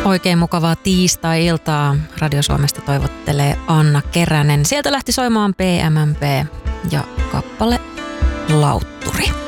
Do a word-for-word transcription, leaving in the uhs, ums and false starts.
Oikein mukavaa tiistai-iltaa. Radio Suomesta toivottelee Anna Keränen. Sieltä lähti soimaan P M M P ja kappale Lautturi.